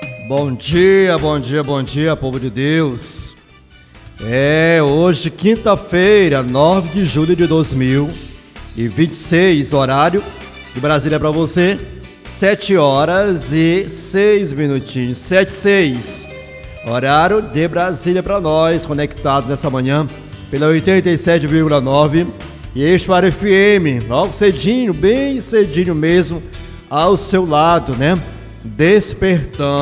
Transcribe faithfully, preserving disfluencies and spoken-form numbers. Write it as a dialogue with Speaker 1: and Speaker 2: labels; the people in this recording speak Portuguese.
Speaker 1: Bom dia, bom dia, bom dia, povo de Deus. É, hoje, quinta-feira, nove de julho de dois mil e vinte e seis, horário de Brasília para você, sete horas e seis minutinhos, sete e seis, horário de Brasília para nós, conectado nessa manhã pela oitenta e sete vírgula nove e Eixo F M, logo cedinho, bem cedinho mesmo, ao seu lado, né? Despertando.